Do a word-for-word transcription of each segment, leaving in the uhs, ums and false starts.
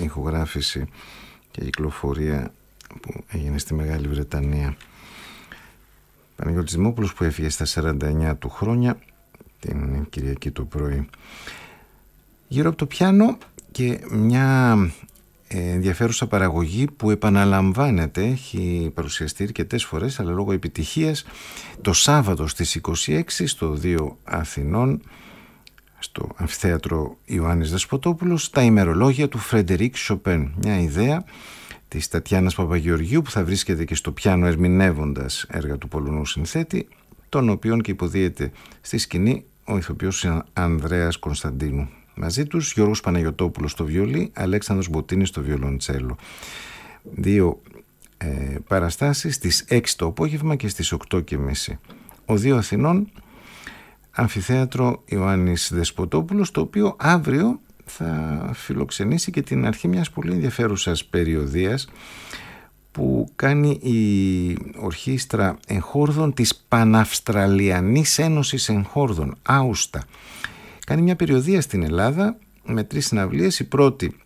ηχογράφηση και κυκλοφορία που έγινε στη Μεγάλη Βρετανία. Παναγιώτης Δημόπουλος, που έφυγε στα σαράντα εννιά του χρόνια την Κυριακή το πρωί. Γύρω από το πιάνο και μια ενδιαφέρουσα παραγωγή που επαναλαμβάνεται, έχει παρουσιαστεί αρκετές φορές, αλλά λόγω επιτυχίας, το Σάββατο στις είκοσι έξι στο δύο Αθηνών, στο Αμφιθέατρο Ιωάννης Δεσποτόπουλος, τα ημερολόγια του Φρεντερίκ Σοπέν. Μια ιδέα της Τατιάνας Παπαγεωργίου που θα βρίσκεται και στο πιάνο ερμηνεύοντας έργα του Πολωνού συνθέτη, τον οποίον και υποδίεται στη σκηνή ο ηθοποιός Ανδρέας Κωνσταντίνου. Μαζί τους Γιώργος Παναγιωτόπουλος στο βιολί, Αλέξανδρος Μποτίνης στο βιολοντσέλο. Δύο ε, παραστάσεις στις έξι το απόγευμα και στις οκτώ και μισή. Ο δύο Αθηνών, Αμφιθέατρο Ιωάννης Δεσποτόπουλος, το οποίο αύριο θα φιλοξενήσει και την αρχή μιας πολύ ενδιαφέρουσας περιοδίας που κάνει η Ορχήστρα Εγχόρδων της Παναυστραλιανής Ένωσης Εγχόρδων, Άουστα. Κάνει μια περιοδία στην Ελλάδα με τρεις συναυλίες. Η πρώτη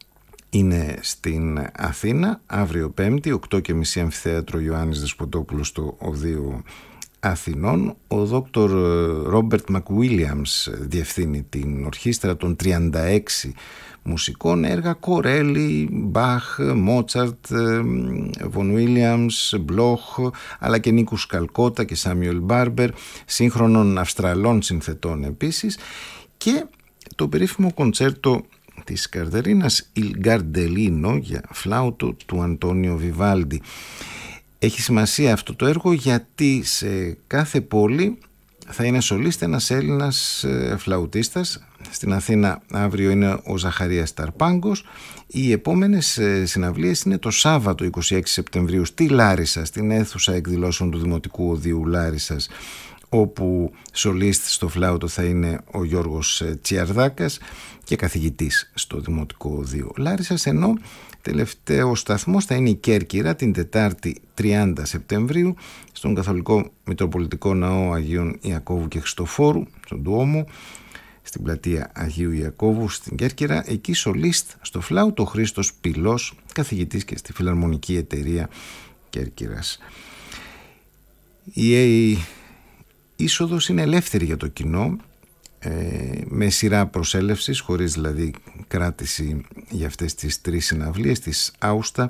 είναι στην Αθήνα, αύριο Πέμπτη, οκτώ και μισή Αμφιθέατρο Ιωάννης Δεσποτόπουλος στο Οδείο Αθηνών. Ο δόκτωρ Ρόμπερτ Μακουίλιαμς διευθύνει την ορχήστρα των τριάντα έξι μουσικών, έργα Κορέλι, Μπαχ, Μότσαρτ, Βον Βίλιαμς, Μπλοχ, αλλά και Νίκου Σκαλκότα και Σάμιουελ Μπάρμπερ, σύγχρονων Αυστραλών συνθετών επίσης, και το περίφημο κοντσέρτο της Καρδερίνας Il Gardellino για φλάουτο του Αντώνιο Βιβάλντι. Έχει σημασία αυτό το έργο γιατί σε κάθε πόλη θα είναι σολίστα ένας Έλληνας φλαουτίστας. Στην Αθήνα αύριο είναι ο Ζαχαρίας Ταρπάγκος. Οι επόμενες συναυλίες είναι το Σάββατο είκοσι έξι Σεπτεμβρίου στη Λάρισα, στην αίθουσα εκδηλώσεων του Δημοτικού Οδείου Λάρισσας, όπου σολίστ στο φλάουτο θα είναι ο Γιώργος Τσιαρδάκας και καθηγητής στο Δημοτικό Οδείο Λάρισσας, ενώ τελευταίο σταθμός θα είναι η Κέρκυρα την Τετάρτη τριάντα Σεπτεμβρίου στον Καθολικό Μητροπολιτικό Ναό Αγίων Ιακώβου και Χριστοφόρου, στον Ντουόμο, στην πλατεία Αγίου Ιακώβου στην Κέρκυρα. Εκεί σολίστ στο φλάουτο ο Χρήστος Πυλός, καθηγητής και στη Φιλαρμονική Εταιρεία Κέρκυρας. Η είσοδος είναι ελεύθερη για το κοινό, με σειρά προσέλευσης, χωρίς δηλαδή κράτηση για αυτές τις τρεις συναυλίες της Άουστα,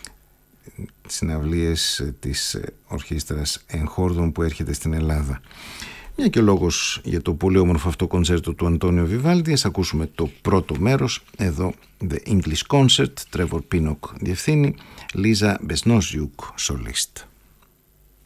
συναυλίες της Ορχήστρας Εγχόρδων που έρχεται στην Ελλάδα. Μια και ο λόγος για το πολύ όμορφο αυτό κονσέρτο του Αντώνιο Βιβάλντι, ας ακούσουμε το πρώτο μέρος. Εδώ The English Concert, Trevor Pinnock διευθύνει, Λίζα Μπεσνόζιουκ solist.